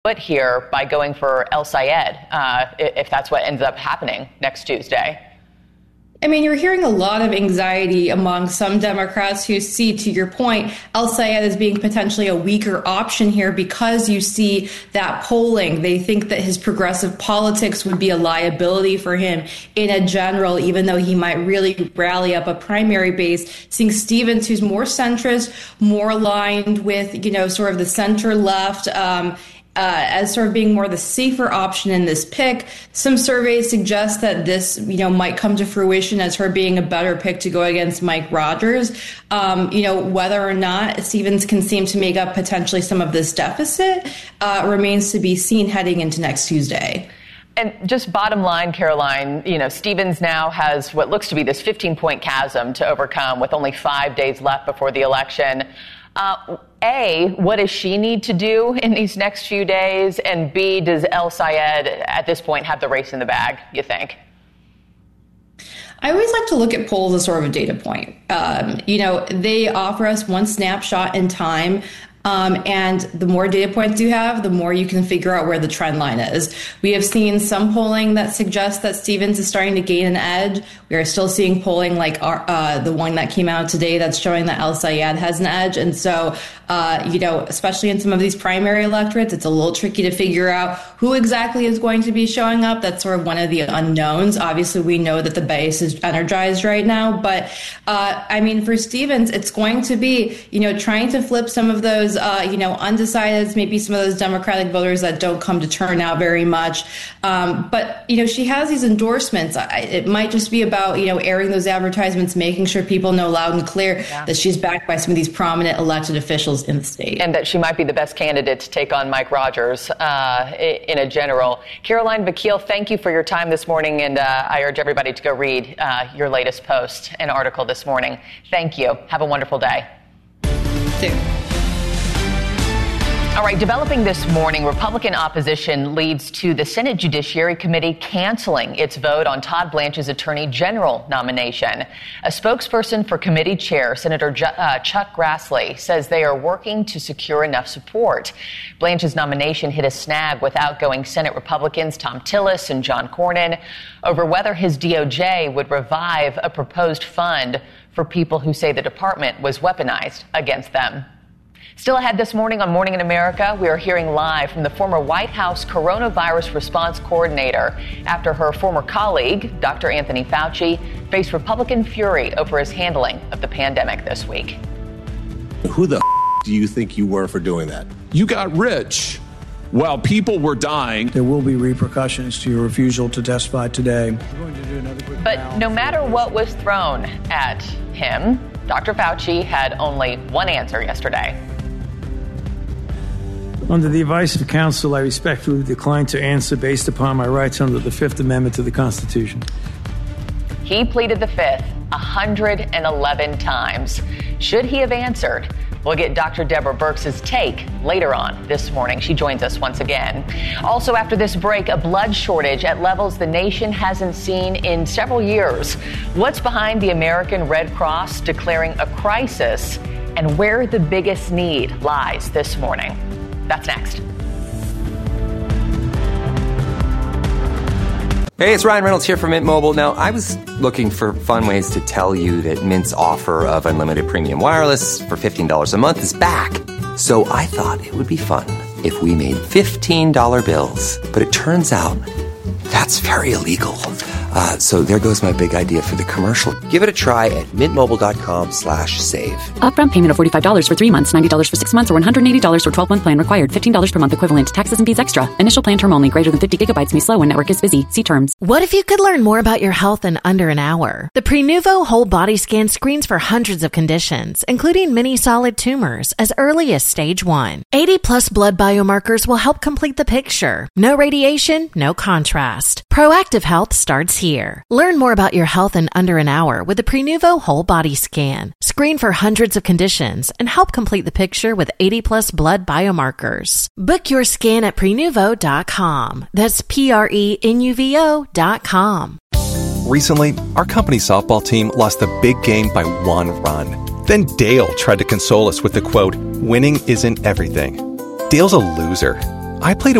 foot here by going for El Sayed, if that's what ends up happening next Tuesday? I mean, you're hearing a lot of anxiety among some Democrats who see, to your point, El Sayed as being potentially a weaker option here because you see that polling. They think that his progressive politics would be a liability for him in a general, even though he might really rally up a primary base. Seeing Stevens, who's more centrist, more aligned with, sort of the center left, as sort of being more the safer option in this pick. Some surveys suggest that this, might come to fruition as her being a better pick to go against Mike Rogers. Whether or not Stevens can seem to make up potentially some of this deficit remains to be seen heading into next Tuesday. And just bottom line, Caroline, Stevens now has what looks to be this 15-point chasm to overcome with only 5 days left before the election. A, what does she need to do in these next few days? And B, does El Sayed at this point have the race in the bag, you think? I always like to look at polls as sort of a data point. They offer us one snapshot in time. And the more data points you have, the more you can figure out where the trend line is. We have seen some polling that suggests that Stevens is starting to gain an edge. We are still seeing polling like the one that came out today that's showing that El Sayed has an edge. And so, especially in some of these primary electorates, it's a little tricky to figure out who exactly is going to be showing up. That's sort of one of the unknowns. Obviously, we know that the base is energized right now. But, for Stevens, it's going to be, trying to flip some of those undecideds, maybe some of those Democratic voters that don't come to turn out very much. But she has these endorsements. It might just be about, airing those advertisements, making sure people know loud and clear that she's backed by some of these prominent elected officials in the state. And that she might be the best candidate to take on Mike Rogers in a general. Caroline Vakil, thank you for your time this morning. And I urge everybody to go read your latest post and article this morning. Thank you. Have a wonderful day. Too. All right, developing this morning, Republican opposition leads to the Senate Judiciary Committee canceling its vote on Todd Blanche's Attorney General nomination. A spokesperson for committee chair, Senator Chuck Grassley, says they are working to secure enough support. Blanche's nomination hit a snag with outgoing Senate Republicans Thom Tillis and John Cornyn over whether his DOJ would revive a proposed fund for people who say the department was weaponized against them. Still ahead this morning on Morning in America, we are hearing live from the former White House coronavirus response coordinator after her former colleague, Dr. Anthony Fauci, faced Republican fury over his handling of the pandemic this week. Who the do you think you were for doing that? You got rich while people were dying. There will be repercussions to your refusal to testify today. But no matter what was thrown at him, Dr. Fauci had only one answer yesterday. Under the advice of counsel, I respectfully decline to answer based upon my rights under the Fifth Amendment to the Constitution. He pleaded the Fifth 111 times. Should he have answered? We'll get Dr. Deborah Birx' take later on this morning. She joins us once again. Also after this break, a blood shortage at levels the nation hasn't seen in several years. What's behind the American Red Cross declaring a crisis and where the biggest need lies this morning? That's next. Hey, it's Ryan Reynolds here from Mint Mobile. Now, I was looking for fun ways to tell you that Mint's offer of unlimited premium wireless for $15 a month is back. So I thought it would be fun if we made $15 bills. But it turns out that's very illegal. So there goes my big idea for the commercial. Give it a try at mintmobile.com/save. Upfront payment of $45 for 3 months, $90 for 6 months, or $180 for 12-month plan required. $15 per month equivalent. Taxes and fees extra. Initial plan term only. Greater than 50 gigabytes may slow when network is busy. See terms. What if you could learn more about your health in under an hour? The Prenuvo Whole Body Scan screens for hundreds of conditions, including many solid tumors, as early as stage 1. 80-plus blood biomarkers will help complete the picture. No radiation, no contrast. Proactive health starts here. Learn more about your health in under an hour with the Prenuvo Whole Body Scan. Screen for hundreds of conditions and help complete the picture with 80-plus blood biomarkers. Book your scan at Prenuvo.com. That's Prenuvo.com. Recently, our company's softball team lost a big game by 1 run. Then Dale tried to console us with the quote, "Winning isn't everything." Dale's a loser. I played